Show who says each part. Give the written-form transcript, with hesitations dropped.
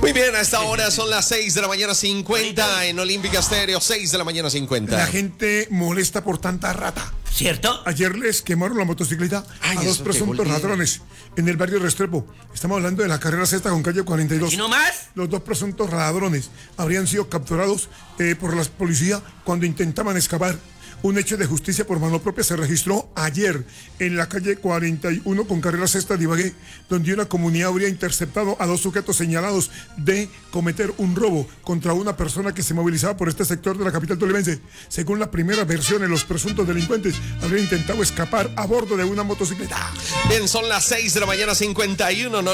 Speaker 1: Muy bien, a esta hora son las 6 de la mañana 50 en Olímpica Estéreo, 6 de la mañana 50.
Speaker 2: La gente molesta por tanta rata.
Speaker 3: ¿Cierto?
Speaker 2: Ayer les quemaron la motocicleta a dos presuntos ladrones en el barrio Restrepo. Estamos hablando de la carrera sexta con calle 42.
Speaker 3: ¿Y no más?
Speaker 2: Los dos presuntos ladrones habrían sido capturados por la policía cuando intentaban escapar. Un hecho de justicia por mano propia se registró ayer en la calle 41 con carrera sexta de Ibagué, donde una comunidad habría interceptado a dos sujetos señalados de cometer un robo contra una persona que se movilizaba por este sector de la capital tolimense. Según la primera versión, los presuntos delincuentes habrían intentado escapar a bordo de una motocicleta.
Speaker 1: Bien, son las 6 de la mañana 51 en